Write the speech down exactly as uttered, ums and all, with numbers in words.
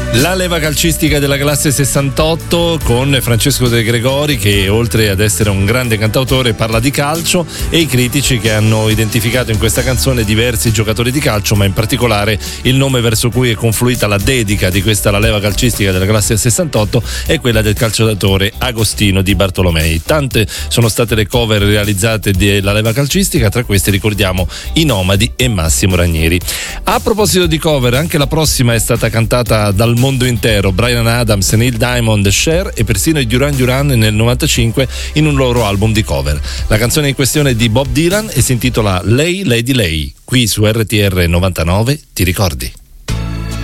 La leva calcistica della classe sessantotto con Francesco De Gregori, che oltre ad essere un grande cantautore parla di calcio, e i critici che hanno identificato in questa canzone diversi giocatori di calcio, ma in particolare il nome verso cui è confluita la dedica di questa la leva calcistica della classe sessantotto è quella del calciatore Agostino Di Bartolomei. Tante sono state le cover realizzate della leva calcistica, tra queste ricordiamo I Nomadi e Massimo Ranieri. A proposito di cover, anche la prossima è stata cantata dal mondo intero: Bryan Adams, Neil Diamond, Cher e persino i Duran Duran nel novantacinque in un loro album di cover. La canzone in questione è di Bob Dylan e si intitola Lay Lady Lay. Qui su R T R novantanove ti ricordi?